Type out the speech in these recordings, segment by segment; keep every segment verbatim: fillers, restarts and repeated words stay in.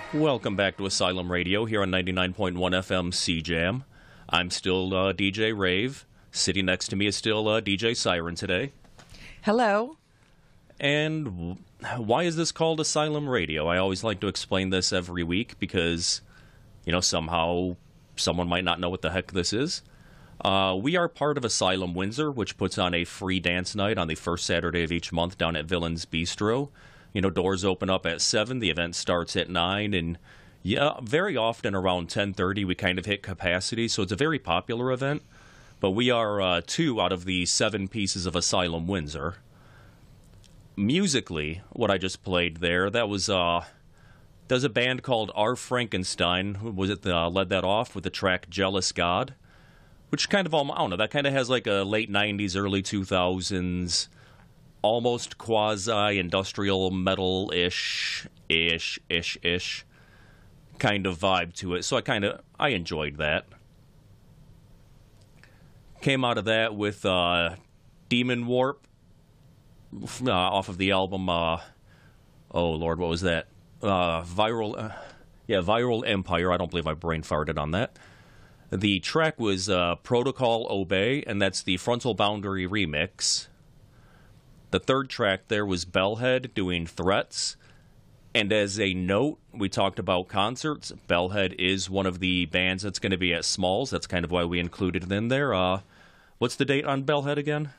Welcome back to Asylum Radio here on ninety-nine point one F M C Jam. I'm still uh, D J Rave. Sitting next to me is still uh, D J Siren today. Hello. And w- why is this called Asylum Radio? I always like to explain this every week because, you know, somehow someone might not know what the heck this is. Uh, we are part of Asylum Windsor, which puts on a free dance night on the first Saturday of each month down at Villains Bistro. You know, doors open up at seven, the event starts at nine, and yeah, very often around ten thirty we kind of hit capacity, so it's a very popular event. But we are uh, two out of the seven pieces of Asylum Windsor. Musically, what I just played there, that was uh, there's a band called R. Frankenstein, who was it uh, led that off with the track Jealous God, which kind of, I don't know, that kind of has like a late nineties, early two thousands, almost quasi-industrial metal-ish, ish, ish, ish kind of vibe to it. So I kind of, I enjoyed that. Came out of that with uh, Demon Warp uh, off of the album, uh, oh Lord, what was that? Uh, Viral, uh, yeah, Viral Empire. I don't believe I brain farted on that. The track was uh, Protocol Obey, and that's the Frontal Boundary remix. The third track there was Bellhead doing Threats. And as a note, we talked about concerts. Bellhead is one of the bands that's going to be at Smalls. That's kind of why we included it in there. Uh, what's the date on Bellhead again?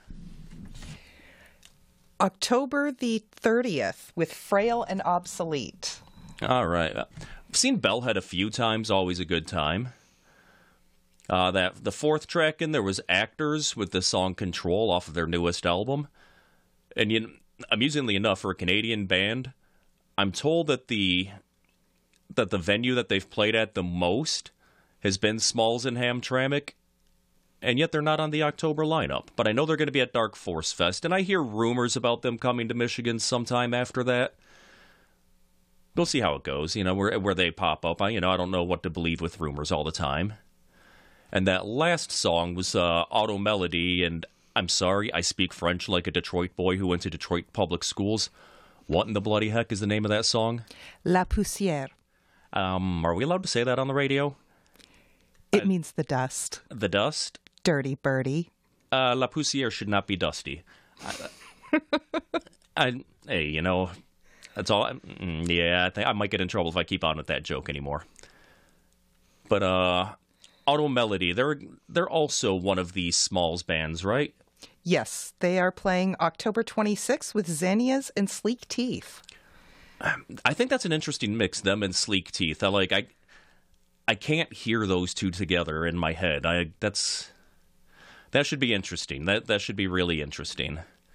October the thirtieth with Frail and Obsolete. All right. I've seen Bellhead a few times. Always a good time. Uh, that the fourth track in there was Actors with the song Control off of their newest album. And you know, amusingly enough, for a Canadian band, I'm told that the that the venue that they've played at the most has been Smalls in Hamtramck, and yet they're not on the October lineup. But I know they're going to be at Dark Force Fest, and I hear rumors about them coming to Michigan sometime after that. We'll see how it goes, you know, where where they pop up. I, you know, I don't know what to believe with rumors all the time. And that last song was uh, Auto Melody, and I'm sorry, I speak French like a Detroit boy who went to Detroit public schools. What in the bloody heck is the name of that song? La Poussière. Um, are we allowed to say that on the radio? It uh, means the dust. The dust? Dirty birdie. Uh, La Poussière should not be dusty. I, I, hey, you know, that's all. I, mm, yeah, I think I might get in trouble if I keep on with that joke anymore. But, uh... Auto Melody, they're they're also one of the Smalls bands, right? Yes, they are playing October twenty-sixth with Xenias and Sleek Teeth. I think that's an interesting mix, them and Sleek Teeth. I like I I can't hear those two together in my head. I that's that should be interesting. That that should be really interesting.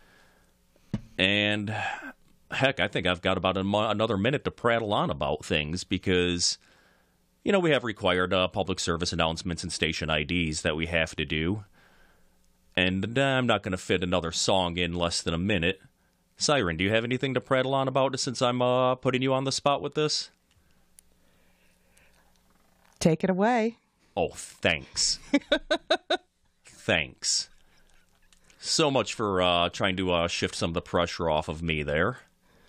And heck, I think I've got about a, another minute to prattle on about things because, you know, we have required uh, public service announcements and station I Ds that we have to do. And uh, I'm not going to fit another song in less than a minute. Siren, do you have anything to prattle on about since I'm uh, putting you on the spot with this? Take it away. Oh, thanks. Thanks. So much for uh, trying to uh, shift some of the pressure off of me there.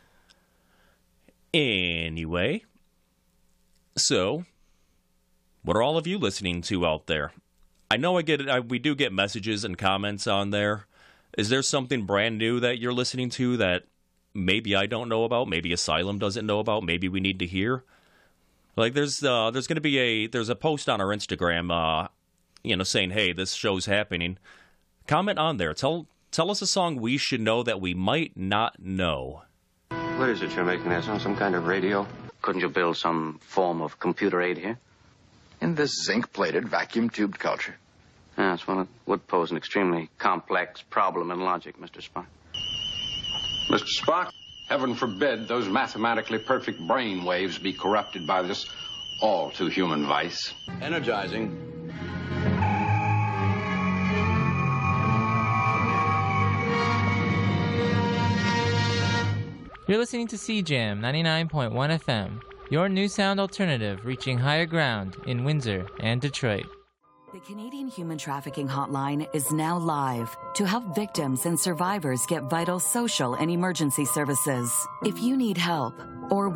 Anyway, so what are all of you listening to out there? I know I get I, we do get messages and comments on there. Is there something brand new that you're listening to that maybe I don't know about, maybe Asylum doesn't know about, maybe we need to hear? Like there's uh, there's going to be a there's a post on our Instagram, uh, you know, saying, hey, this show's happening. Comment on there. Tell tell us a song we should know that we might not know. What is it you're making there? Some, some kind of radio? Couldn't you build some form of computer aid here? In this zinc-plated, vacuum-tubed culture. Yes, well, it would pose an extremely complex problem in logic, Mister Spock. Mister Spock, heaven forbid those mathematically perfect brain waves be corrupted by this all-too-human vice. Energizing. You're listening to C Jam ninety-nine point one F M, your new sound alternative reaching higher ground in Windsor and Detroit. The Canadian Human Trafficking Hotline is now live to help victims and survivors get vital social and emergency services. If you need help or